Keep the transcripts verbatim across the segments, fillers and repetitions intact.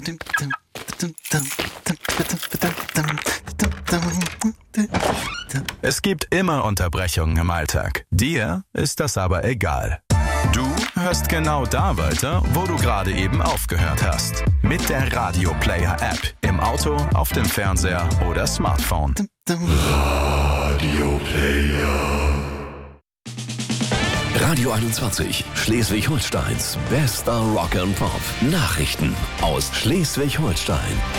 Es gibt immer Unterbrechungen im Alltag. Dir ist das aber egal. Du hörst genau da weiter, wo du gerade eben aufgehört hast. Mit der Radio Player App. Im Auto, auf dem Fernseher oder Smartphone. Radio Player. Radio einundzwanzig, Schleswig-Holsteins bester Rock and Pop. Nachrichten aus Schleswig-Holstein.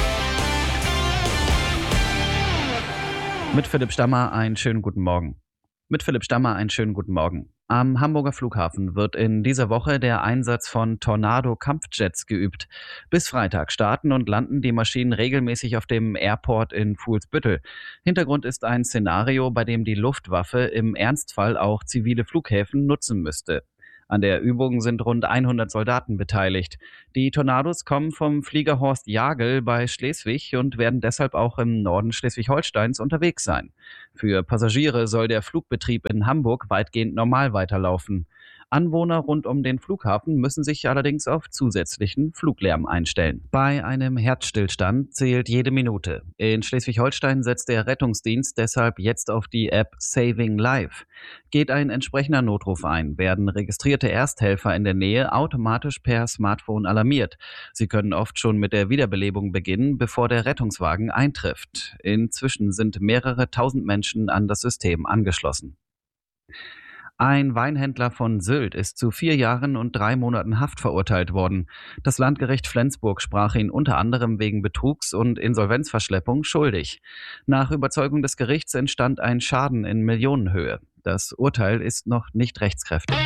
Mit Philipp Stammer einen schönen guten Morgen. Mit Philipp Stammer einen schönen guten Morgen. Am Hamburger Flughafen wird in dieser Woche der Einsatz von Tornado-Kampfjets geübt. Bis Freitag starten und landen die Maschinen regelmäßig auf dem Airport in Fuhlsbüttel. Hintergrund ist ein Szenario, bei dem die Luftwaffe im Ernstfall auch zivile Flughäfen nutzen müsste. An der Übung sind rund hundert Soldaten beteiligt. Die Tornados kommen vom Flieger Horst Jagel bei Schleswig und werden deshalb auch im Norden Schleswig-Holsteins unterwegs sein. Für Passagiere soll der Flugbetrieb in Hamburg weitgehend normal weiterlaufen. Anwohner rund um den Flughafen müssen sich allerdings auf zusätzlichen Fluglärm einstellen. Bei einem Herzstillstand zählt jede Minute. In Schleswig-Holstein setzt der Rettungsdienst deshalb jetzt auf die App Saving Life. Geht ein entsprechender Notruf ein, werden registrierte Ersthelfer in der Nähe automatisch per Smartphone alarmiert. Sie können oft schon mit der Wiederbelebung beginnen, bevor der Rettungswagen eintrifft. Inzwischen sind mehrere tausend Menschen an das System angeschlossen. Ein Weinhändler von Sylt ist zu vier Jahren und drei Monaten Haft verurteilt worden. Das Landgericht Flensburg sprach ihn unter anderem wegen Betrugs und Insolvenzverschleppung schuldig. Nach Überzeugung des Gerichts entstand ein Schaden in Millionenhöhe. Das Urteil ist noch nicht rechtskräftig.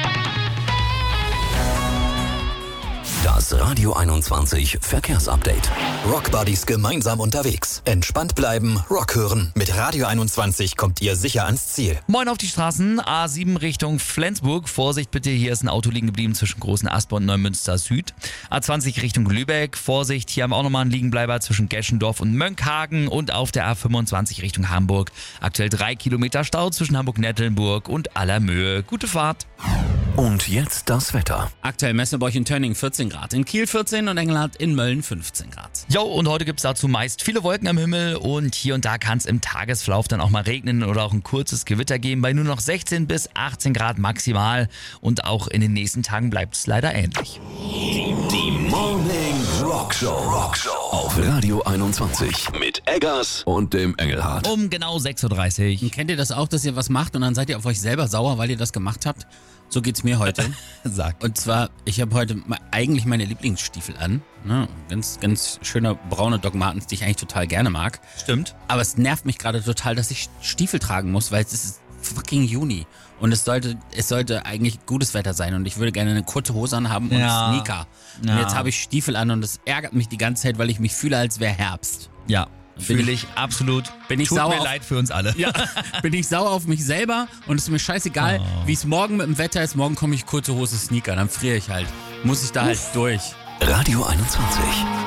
Das Radio einundzwanzig Verkehrsupdate. Rockbuddies gemeinsam unterwegs. Entspannt bleiben, Rock hören. Mit Radio einundzwanzig kommt ihr sicher ans Ziel. Moin auf die Straßen. A sieben Richtung Flensburg. Vorsicht bitte, hier ist ein Auto liegen geblieben zwischen Großen Asper und Neumünster Süd. A zwanzig Richtung Lübeck. Vorsicht, hier haben wir auch nochmal einen Liegenbleiber zwischen Geschendorf und Mönckehagen. Und auf der A fünfundzwanzig Richtung Hamburg. Aktuell drei Kilometer Stau zwischen Hamburg-Nettelnburg und Allermöhe. Gute Fahrt. Und jetzt das Wetter. Aktuell Messebeuch in Tönning vierzehn Grad, in Kiel vierzehn und Engelhardt in Mölln fünfzehn Grad. Jo, und heute gibt's dazu meist viele Wolken am Himmel und hier und da kann es im Tagesverlauf dann auch mal regnen oder auch ein kurzes Gewitter geben bei nur noch sechzehn bis achtzehn Grad maximal und auch in den nächsten Tagen bleibt es leider ähnlich. Die Morning Rock Show. Rock Show auf Radio einundzwanzig mit Eggers und dem Engelhardt. Um genau sechs Uhr dreißig. Und kennt ihr das auch, dass ihr was macht und dann seid ihr auf euch selber sauer, weil ihr das gemacht habt? So geht's mir heute. Sag. Und zwar, ich habe heute eigentlich meine Lieblingsstiefel an. Ne? Ganz, ganz schöne braune Doc Martens, die ich eigentlich total gerne mag. Stimmt. Aber es nervt mich gerade total, dass ich Stiefel tragen muss, weil es ist fucking Juni. Und es sollte, es sollte eigentlich gutes Wetter sein und ich würde gerne eine kurze Hose anhaben und Ja. Sneaker. Ja. Und jetzt habe ich Stiefel an und es ärgert mich die ganze Zeit, weil ich mich fühle, als wäre Herbst. Ja, fühle ich absolut. Bin ich Tut sauer mir auf- leid für uns alle. Ja, bin ich sauer auf mich selber und es ist mir scheißegal, Oh. wie es morgen mit dem Wetter ist. Morgen komme ich kurze Hose Sneaker, dann friere ich halt. Muss ich da halt durch. Radio einundzwanzig.